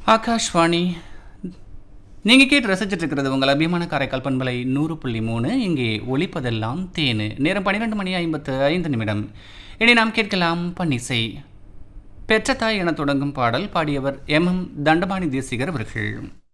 ஆகாஷ்வாணி. நீங்க கேட்டு ரசிச்சிட்டு இருக்கிறது உங்கள் அபிமான காரைக்கால் பண்பலை 100.3. இங்கே ஒலிப்பதெல்லாம் தேனு. நேரம் 12 மணி 55 நிமிடம். இனி நாம் கேட்கலாம் பன்னிசை. பெற்ற தாய் என தொடங்கும் பாடல் பாடியவர் எம். தண்டபாணி தேசிகர் அவர்கள்.